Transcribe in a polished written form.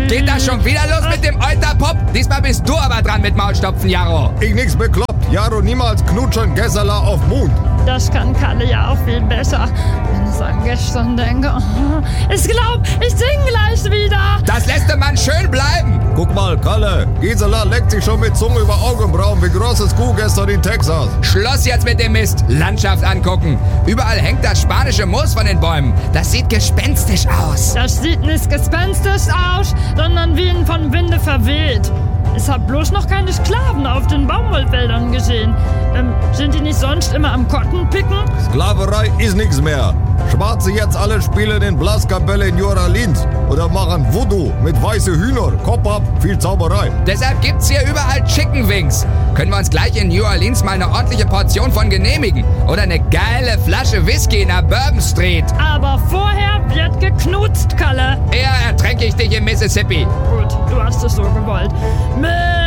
Geht das schon wieder los mit dem Euterpop? Diesmal bist du aber dran mit Maulstopfen, Jaro. Ich nix bekloppt. Jaro, niemals knutschen Gesseler auf Mond. Das kann Kalle ja auch viel besser. Wenn ich an gestern denke. Ich glaub, ich sing gleich wieder. Das lässt man schön bleiben. Guck mal, Kalle. Gisela leckt sich schon mit Zunge über Augenbrauen wie großes Kuh gestern in Texas. Schluss jetzt mit dem Mist. Landschaft angucken. Überall hängt das spanische Moos von den Bäumen. Das sieht gespenstisch aus. Das sieht nicht gespenstisch aus, sondern wie von Winde verweht. Ich hab bloß noch keine Sklaven auf den Baumwollfeldern gesehen. Sind die nicht sonst immer am Kotten picken? Sklaverei ist nix mehr. Schwarze jetzt alle spielen in Blaskapelle in New Orleans oder machen Voodoo mit weiße Hühner. Kopf ab, viel Zauberei. Deshalb gibt's hier überall Chicken Wings. Können wir uns gleich in New Orleans mal eine ordentliche Portion von genehmigen? Oder eine geile Flasche Whisky in der Bourbon Street? Aber vorher wird geknutzt, Kalle. Eher ertränke ich dich im Mississippi. Gut, du hast es so gewollt.